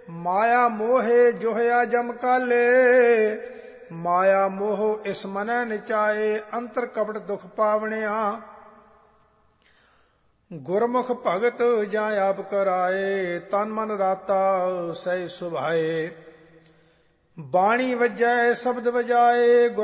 ਮਾਇਆ ਮੋਹੇ ਜੋਹਿਆ ਜਮ ਕਾਲੇ। ਮਾਇਆ ਮੋਹ ਇਸ ਮਨੈ ਨਿਚਾਏ, ਅੰਤਰ ਕਪਟ ਦੁਖ ਪਾਵਣਿਆ। ਗੁਰਮੁਖ ਭਗਤ ਜਾਂ ਆਪ ਕਰਾਏ, ਤਨ ਮਨ ਰਾਤਾ ਸਹਿ ਸੁਭਾਏ। ਬਾਣੀ ਵੱਜੈ ਸ਼ਬਦ ਵਜਾਏ,